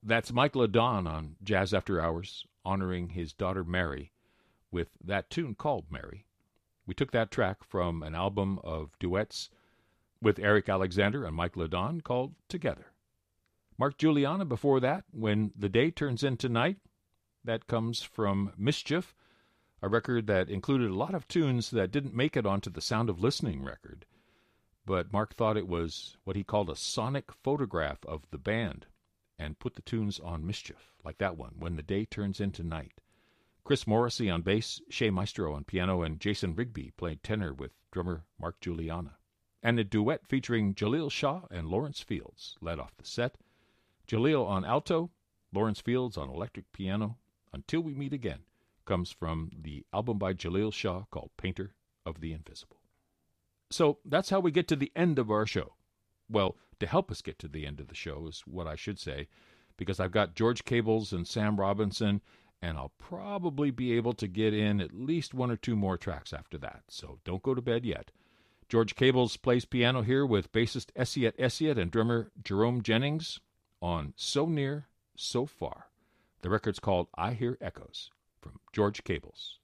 That's Mike LaDon on Jazz After Hours, honoring his daughter Mary with that tune called Mary. We took that track from an album of duets with Eric Alexander and Mike LaDon called Together. Mark Juliana before that, When the Day Turns Into Night. That comes from Mischief, a record that included a lot of tunes that didn't make it onto the Sound of Listening record. But Mark thought it was what he called a sonic photograph of the band and put the tunes on Mischief, like that one, When the Day Turns Into Night. Chris Morrissey on bass, Shea Maestro on piano, and Jason Rigby played tenor with drummer Mark Juliana. And a duet featuring Jaleel Shaw and Lawrence Fields led off the set. Jaleel on alto, Lawrence Fields on electric piano. Until We Meet Again comes from the album by Jaleel Shaw called Painter of the Invisible. So that's how we get to the end of our show. Well, to help us get to the end of the show is what I should say, because I've got George Cables and Sam Robinson, and I'll probably be able to get in at least one or two more tracks after that, so don't go to bed yet. George Cables plays piano here with bassist Essiet Essiet and drummer Jerome Jennings on So Near, So Far. The record's called I Hear Echoes from George Cables.